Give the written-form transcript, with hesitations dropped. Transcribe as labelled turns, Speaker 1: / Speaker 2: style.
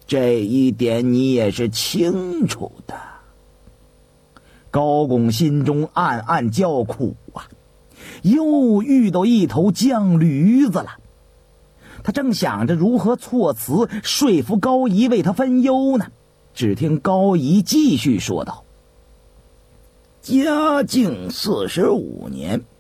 Speaker 1: 这一点你也是清楚的。高拱心中暗暗叫苦啊，又遇到一头犟驴子了。他正想着如何措辞说服高仪为他分忧呢，只听高仪继续说道：嘉靖45年